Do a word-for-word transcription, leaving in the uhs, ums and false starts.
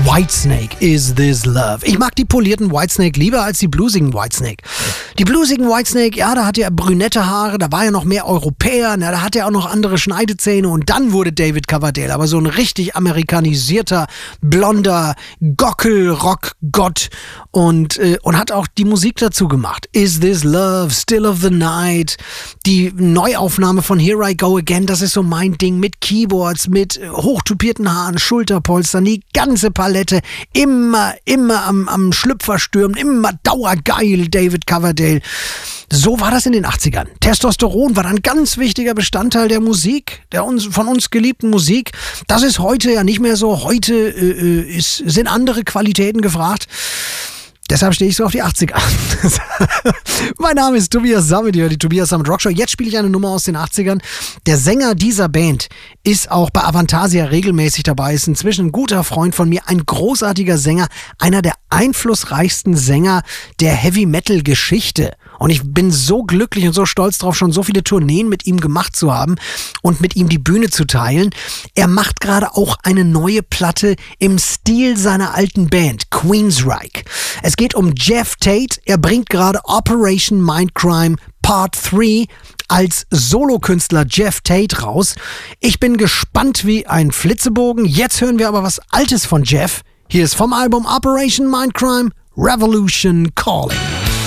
Whitesnake, Is This Love? Ich mag die polierten Whitesnake lieber als die bluesigen Whitesnake. Die bluesigen Whitesnake, ja, da hatte er brünette Haare, da war er noch mehr Europäer, na, da hatte er auch noch andere Schneidezähne und dann wurde David Coverdale aber so ein richtig amerikanisierter, blonder Gockel-Rock-Gott und, äh, und hat auch die Musik dazu gemacht. Is This Love, Still of the Night, die Neuaufnahme von Here I Go Again, das ist so mein Ding, mit Keyboards, mit hochtupierten Haaren, Schulterpolstern, die ganze Palette, immer, immer am, am Schlüpfer stürmen, immer dauergeil, David Coverdale. So war das in den achtzigern. Testosteron war ein ganz wichtiger Bestandteil der Musik, der uns, von uns geliebten Musik. Das ist heute ja nicht mehr so. Heute äh, ist, sind andere Qualitäten gefragt. Deshalb stehe ich so auf die achtziger. Mein Name ist Tobias Sammet, die Tobias Sammet Rockshow. Jetzt spiele ich eine Nummer aus den achtzigern. Der Sänger dieser Band ist auch bei Avantasia regelmäßig dabei, ist inzwischen ein guter Freund von mir, ein großartiger Sänger, einer der einflussreichsten Sänger der Heavy-Metal-Geschichte. Und ich bin so glücklich und so stolz drauf, schon so viele Tourneen mit ihm gemacht zu haben und mit ihm die Bühne zu teilen. Er macht gerade auch eine neue Platte im Stil seiner alten Band, Queensryche. Es geht um Geoff Tate. Er bringt gerade Operation Mindcrime Part drei als Solokünstler Geoff Tate raus. Ich bin gespannt wie ein Flitzebogen. Jetzt hören wir aber was Altes von Geoff. Hier ist vom Album Operation Mindcrime Revolution Calling.